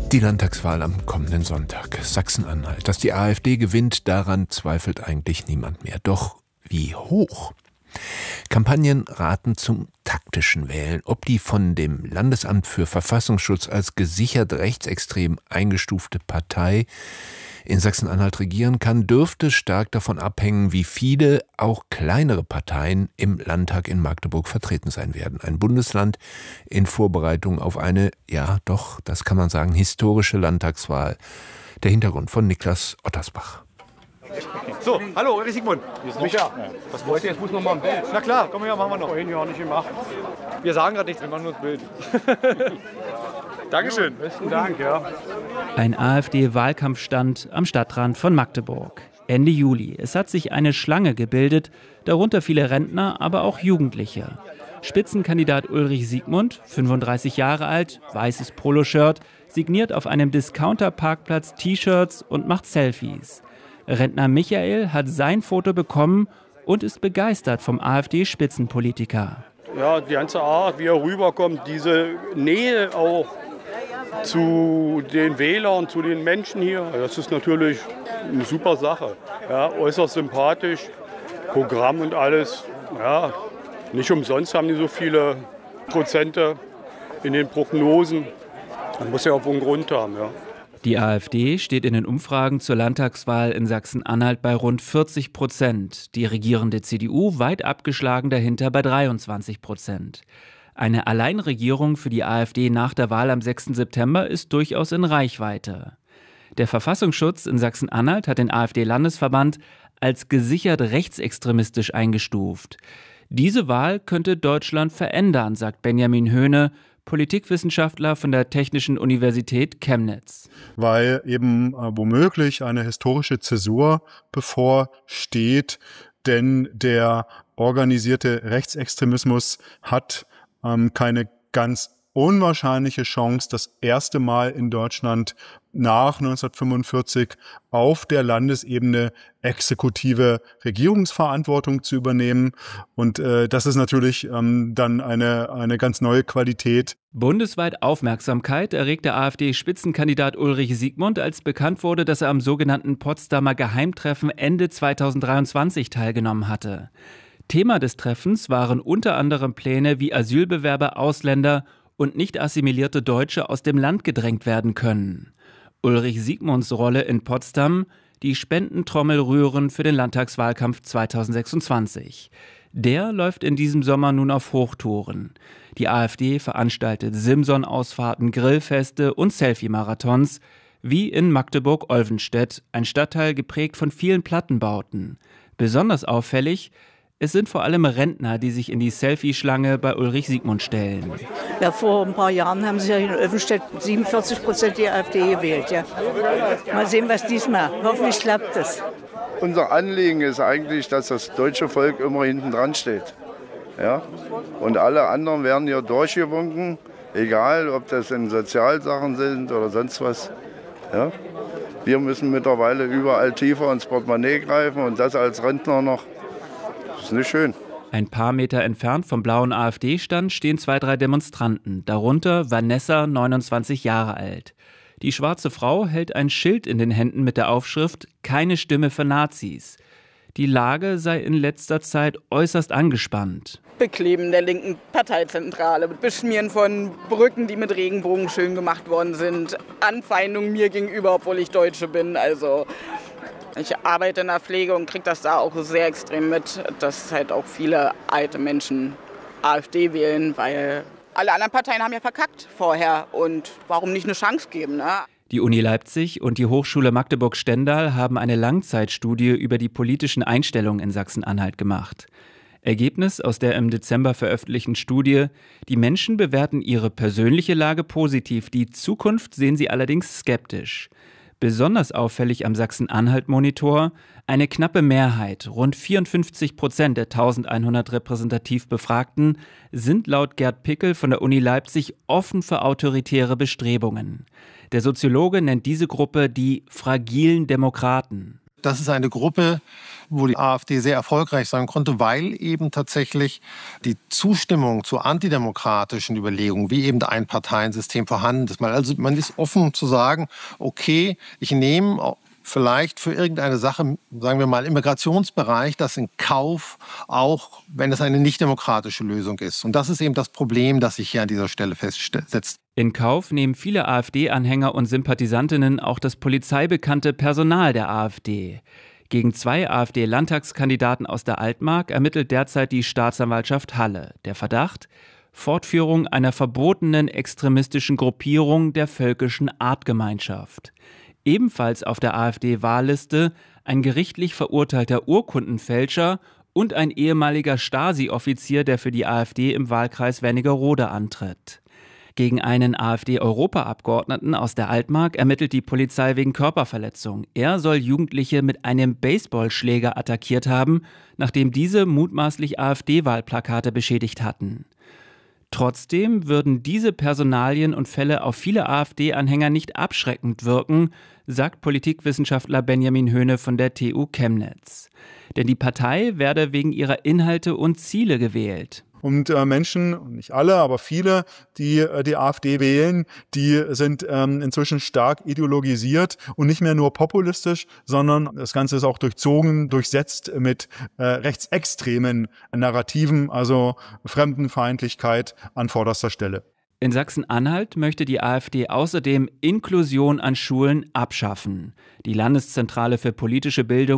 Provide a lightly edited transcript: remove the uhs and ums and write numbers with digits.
Die Landtagswahl am kommenden Sonntag. Sachsen-Anhalt. Dass die AfD gewinnt, daran zweifelt eigentlich niemand mehr. Doch wie hoch? Kampagnen raten zum taktischen Wählen. Ob die von dem Landesamt für Verfassungsschutz als gesichert rechtsextrem eingestufte Partei in Sachsen-Anhalt regieren kann, dürfte stark davon abhängen, wie viele, auch kleinere Parteien im Landtag in Magdeburg vertreten sein werden. Ein Bundesland in Vorbereitung auf eine, ja doch, das kann man sagen, historische Landtagswahl. Der Hintergrund von Niklas Ottersbach. So, hallo, Ulrich Siegmund. Hier ist Micha. Was wollt ihr? Jetzt muss noch mal ein Bild. Na klar, komm her, machen wir noch. Vorhin ja nicht gemacht. Wir sagen gerade nichts, wir machen nur das Bild. Dankeschön. Besten Dank, ja. Ein AfD-Wahlkampfstand am Stadtrand von Magdeburg. Ende Juli. Es hat sich eine Schlange gebildet, darunter viele Rentner, aber auch Jugendliche. Spitzenkandidat Ulrich Siegmund, 35 Jahre alt, weißes Poloshirt, signiert auf einem Discounter-Parkplatz T-Shirts und macht Selfies. Rentner Michael hat sein Foto bekommen und ist begeistert vom AfD-Spitzenpolitiker. Ja, die ganze Art, wie er rüberkommt, diese Nähe auch zu den Wählern, zu den Menschen hier, das ist natürlich eine super Sache. Ja, äußerst sympathisch, Programm und alles. Ja, nicht umsonst haben die so viele Prozente in den Prognosen. Das muss ja auch einen Grund haben, ja. Die AfD steht in den Umfragen zur Landtagswahl in Sachsen-Anhalt bei rund 40%. Die regierende CDU weit abgeschlagen dahinter bei 23%. Eine Alleinregierung für die AfD nach der Wahl am 6. September ist durchaus in Reichweite. Der Verfassungsschutz in Sachsen-Anhalt hat den AfD-Landesverband als gesichert rechtsextremistisch eingestuft. Diese Wahl könnte Deutschland verändern, sagt Benjamin Höhne, Politikwissenschaftler von der Technischen Universität Chemnitz. Weil eben womöglich eine historische Zäsur bevorsteht, denn der organisierte Rechtsextremismus hat keine ganz unwahrscheinliche Chance, das erste Mal in Deutschland nach 1945 auf der Landesebene exekutive Regierungsverantwortung zu übernehmen. Und das ist natürlich dann eine ganz neue Qualität. Bundesweit Aufmerksamkeit erregt der AfD-Spitzenkandidat Ulrich Siegmund, als bekannt wurde, dass er am sogenannten Potsdamer Geheimtreffen Ende 2023 teilgenommen hatte. Thema des Treffens waren unter anderem Pläne, wie Asylbewerber, Ausländer und nicht assimilierte Deutsche aus dem Land gedrängt werden können. Ulrich Siegmunds Rolle in Potsdam, die Spendentrommel rühren für den Landtagswahlkampf 2026. Der läuft in diesem Sommer nun auf Hochtouren. Die AfD veranstaltet Simson-Ausfahrten, Grillfeste und Selfie-Marathons, wie in Magdeburg-Olvenstedt, ein Stadtteil geprägt von vielen Plattenbauten. Besonders auffällig: es sind vor allem Rentner, die sich in die Selfie-Schlange bei Ulrich Siegmund stellen. Ja, vor ein paar Jahren haben sie ja in Olvenstedt 47% die AfD gewählt. Ja. Mal sehen, was diesmal. Hoffentlich klappt es. Unser Anliegen ist eigentlich, dass das deutsche Volk immer hinten dran steht. Ja? Und alle anderen werden hier durchgewunken, egal ob das in Sozialsachen sind oder sonst was. Ja? Wir müssen mittlerweile überall tiefer ins Portemonnaie greifen und das als Rentner noch. Das ist nicht schön. Ein paar Meter entfernt vom blauen AfD-Stand stehen 2-3 Demonstranten, darunter Vanessa, 29 Jahre alt. Die schwarze Frau hält ein Schild in den Händen mit der Aufschrift »Keine Stimme für Nazis«. Die Lage sei in letzter Zeit äußerst angespannt. Bekleben der linken Parteizentrale, Beschmieren von Brücken, die mit Regenbogen schön gemacht worden sind, Anfeindungen mir gegenüber, obwohl ich Deutsche bin. Also ich arbeite in der Pflege und kriege das da auch sehr extrem mit, dass halt auch viele alte Menschen AfD wählen, weil alle anderen Parteien haben ja verkackt vorher und warum nicht eine Chance geben, ne? Die Uni Leipzig und die Hochschule Magdeburg-Stendal haben eine Langzeitstudie über die politischen Einstellungen in Sachsen-Anhalt gemacht. Ergebnis aus der im Dezember veröffentlichten Studie: Die Menschen bewerten ihre persönliche Lage positiv, die Zukunft sehen sie allerdings skeptisch. Besonders auffällig am Sachsen-Anhalt-Monitor: eine knappe Mehrheit, rund 54% der 1100 repräsentativ Befragten, sind laut Gerd Pickel von der Uni Leipzig offen für autoritäre Bestrebungen. Der Soziologe nennt diese Gruppe die fragilen Demokraten. Das ist eine Gruppe, wo die AfD sehr erfolgreich sein konnte, weil eben tatsächlich die Zustimmung zu antidemokratischen Überlegungen, wie eben ein Parteiensystem vorhanden ist. Also man ist offen zu sagen, okay, ich nehme vielleicht für irgendeine Sache, sagen wir mal, im Migrationsbereich, das in Kauf, auch wenn es eine nicht-demokratische Lösung ist. Und das ist eben das Problem, das sich hier an dieser Stelle festsetzt. In Kauf nehmen viele AfD-Anhänger und Sympathisantinnen auch das polizeibekannte Personal der AfD. Gegen 2 AfD-Landtagskandidaten aus der Altmark ermittelt derzeit die Staatsanwaltschaft Halle. Der Verdacht: Fortführung einer verbotenen extremistischen Gruppierung der Völkischen Artgemeinschaft. Ebenfalls auf der AfD-Wahlliste ein gerichtlich verurteilter Urkundenfälscher und ein ehemaliger Stasi-Offizier, der für die AfD im Wahlkreis Wernigerode antritt. Gegen einen AfD-Europaabgeordneten aus der Altmark ermittelt die Polizei wegen Körperverletzung. Er soll Jugendliche mit einem Baseballschläger attackiert haben, nachdem diese mutmaßlich AfD-Wahlplakate beschädigt hatten. Trotzdem würden diese Personalien und Fälle auf viele AfD-Anhänger nicht abschreckend wirken, sagt Politikwissenschaftler Benjamin Höhne von der TU Chemnitz. Denn die Partei werde wegen ihrer Inhalte und Ziele gewählt. Und Menschen, nicht alle, aber viele, die die AfD wählen, die sind inzwischen stark ideologisiert und nicht mehr nur populistisch, sondern das Ganze ist auch durchsetzt mit rechtsextremen Narrativen, also Fremdenfeindlichkeit an vorderster Stelle. In Sachsen-Anhalt möchte die AfD außerdem Inklusion an Schulen abschaffen. Die Landeszentrale für politische Bildung